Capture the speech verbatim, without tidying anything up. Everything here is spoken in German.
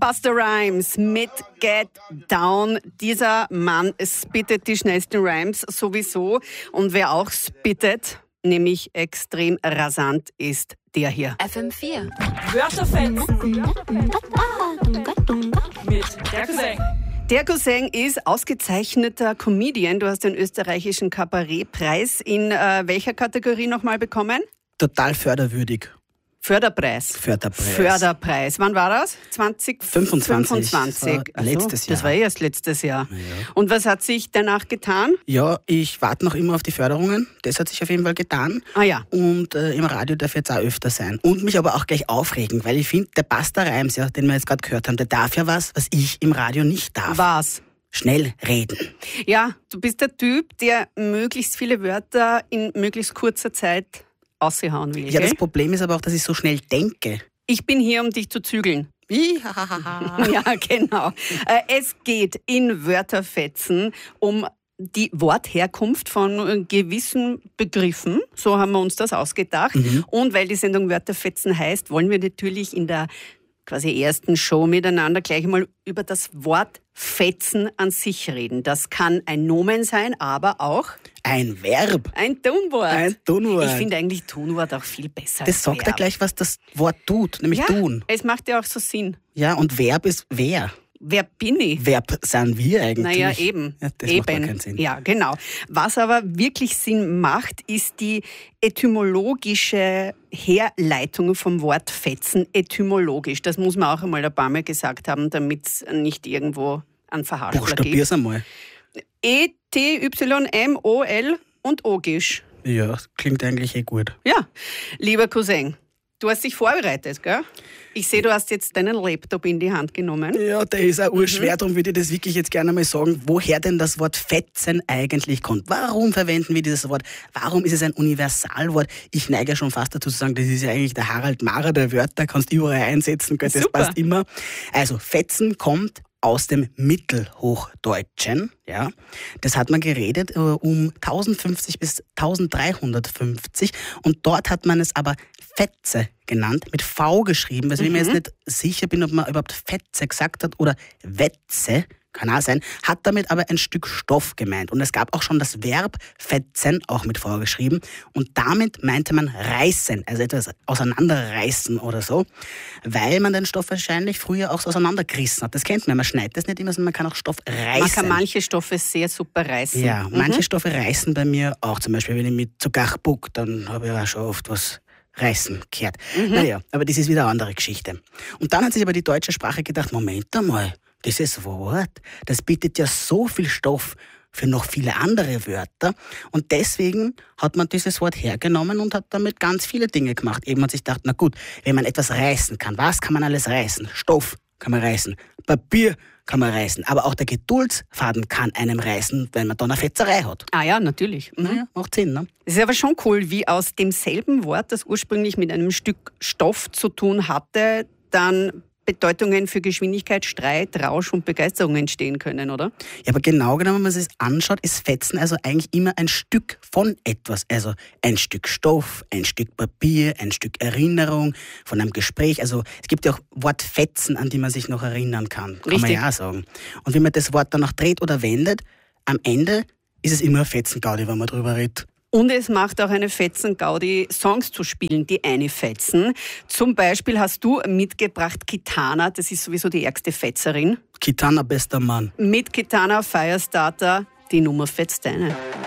Busta Rhymes mit Get Down. Dieser Mann spittet die schnellsten Rhymes sowieso. Und wer auch spittet, nämlich extrem rasant, ist der hier. F M vier. Wörterfetzen mit der Cousin. Der Cousin ist ausgezeichneter Comedian. Du hast den österreichischen Kabarettpreis in äh, welcher Kategorie nochmal bekommen? Total förderwürdig. Förderpreis. Förderpreis. Förderpreis. Wann war das? zwanzig fünfundzwanzig. fünfundzwanzig. Das war letztes Jahr. Das war erst letztes Jahr. Ja. Und was hat sich danach getan? Ja, ich warte noch immer auf die Förderungen. Das hat sich auf jeden Fall getan. Ah ja. Und äh, im Radio darf jetzt auch öfter sein. Und mich aber auch gleich aufregen, weil ich finde, der Busta Rhymes, ja, den wir jetzt gerade gehört haben, der darf ja was, was ich im Radio nicht darf. Was? Schnell reden. Ja, du bist der Typ, der möglichst viele Wörter in möglichst kurzer Zeit aushauen will. Ja, gell? das Problem ist aber auch, dass ich so schnell denke. Ich bin hier, um dich zu zügeln. Wie? Ja, genau. Äh, Es geht in Wörterfetzen um die Wortherkunft von gewissen Begriffen. So haben wir uns das ausgedacht. Mhm. Und weil die Sendung Wörterfetzen heißt, wollen wir natürlich in der quasi ersten Show miteinander gleich mal über das Wort Fetzen an sich reden. Das kann ein Nomen sein, aber auch Ein Verb. ein Tunwort. Ein Tunwort. Ich finde eigentlich Tunwort auch viel besser Das als sagt ja Verb. gleich, was das Wort tut, nämlich Ja, tun. es macht ja auch so Sinn. Ja, und Verb ist wer. Wer bin ich? Verb sind wir eigentlich. Naja, eben. Ja, das eben. macht gar keinen Sinn. Ja, genau. Was aber wirklich Sinn macht, ist die etymologische Herleitung vom Wort Fetzen. Etymologisch. Das muss man auch einmal ein paar Mal gesagt haben, damit es nicht irgendwo einen Verhaspler gibt. Buchstabier's einmal. E, T, Y, M, O, L und Ogisch. Ja, klingt eigentlich eh gut. Ja, lieber Cousin, du hast dich vorbereitet, gell? Ich sehe, du hast jetzt deinen Laptop in die Hand genommen. Ja, der ist auch urschwer, Mhm. darum würde ich das wirklich jetzt gerne mal sagen, woher denn das Wort Fetzen eigentlich kommt. Warum verwenden wir dieses Wort? Warum ist es ein Universalwort? Ich neige schon fast dazu zu sagen, das ist ja eigentlich der Harald Mara der Wörter, kannst überall einsetzen, gell, das Super. passt immer. Also Fetzen kommt aus dem Mittelhochdeutschen, ja. Das hat man geredet äh, um tausendfünfzig bis dreizehnhundertfünfzig und dort hat man es aber Fetze genannt, mit V geschrieben, weswegen ich mir jetzt nicht sicher bin, ob man überhaupt Fetze gesagt hat oder Wetze, kann auch sein, hat damit aber ein Stück Stoff gemeint. Und es gab auch schon das Verb fetzen, auch mit V geschrieben. Und damit meinte man reißen, also etwas auseinanderreißen oder so, weil man den Stoff wahrscheinlich früher auch so auseinandergerissen hat. Das kennt man, man schneidet das nicht immer, sondern man kann auch Stoff reißen. Man kann manche Stoffe sehr super reißen. Ja, manche Stoffe reißen bei mir auch. Zum Beispiel, wenn ich mit zu Gach buck, dann habe ich auch schon oft was reißen gehört. Naja, aber das ist wieder eine andere Geschichte. Und dann hat sich aber die deutsche Sprache gedacht, Moment einmal, dieses Wort, das bietet ja so viel Stoff für noch viele andere Wörter. Und deswegen hat man dieses Wort hergenommen und hat damit ganz viele Dinge gemacht. Eben hat sich gedacht, na gut, wenn man etwas reißen kann, was kann man alles reißen? Stoff kann man reißen, Papier kann man reißen, aber auch der Geduldsfaden kann einem reißen, wenn man dann eine Fetzerei hat. Ah ja, natürlich. Mhm. Naja, macht Sinn, ne? Es ist aber schon cool, wie aus demselben Wort, das ursprünglich mit einem Stück Stoff zu tun hatte, dann Bedeutungen für Geschwindigkeit, Streit, Rausch und Begeisterung entstehen können, oder? Ja, aber genau genommen, wenn man sich das anschaut, ist Fetzen also eigentlich immer ein Stück von etwas. Also ein Stück Stoff, ein Stück Papier, ein Stück Erinnerung von einem Gespräch. Also es gibt ja auch Wortfetzen, an die man sich noch erinnern kann. Kann Richtig. man ja auch sagen. Und wenn man das Wort dann noch dreht oder wendet, am Ende ist es immer ein Fetzengaudi, wenn man drüber redet. Und es macht auch eine Fetzen-Gaudi, Songs zu spielen, die eine fetzen. Zum Beispiel hast du mitgebracht Kitana, das ist sowieso die ärgste Fetzerin. Kitana, bester Mann. Mit Kitana Firestarter, die Nummer fetzt deine.